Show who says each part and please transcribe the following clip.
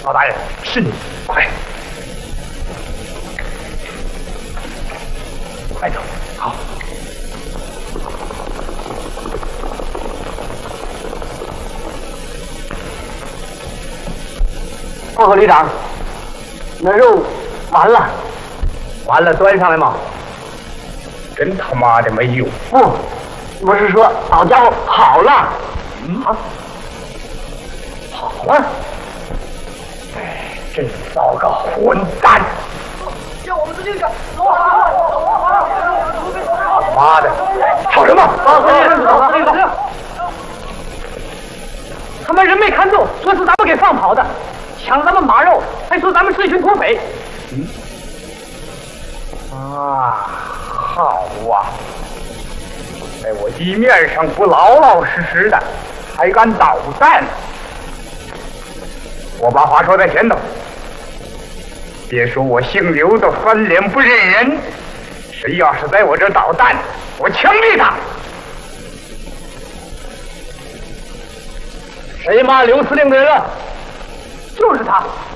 Speaker 1: 曹大人，是你，快，快走，好。
Speaker 2: 报告旅长，那肉完了，
Speaker 1: 完了，端上来吗？真他妈的没用！
Speaker 2: 不，我是说好家伙好了。
Speaker 1: 啊，好了！哎，真糟糕，混蛋！
Speaker 3: 叫我们这个，
Speaker 1: 妈的，吵什么？
Speaker 2: 他们人没看住，说是咱们给放跑的，抢咱们马肉，还说咱们是一群土匪。
Speaker 1: 好啊！在我地面上不老老实实的，还敢捣蛋！我把话说在前头，别说我姓刘的翻脸不认人，谁要是在我这捣蛋，我枪毙他！
Speaker 2: 谁骂刘司令的人了？就是他。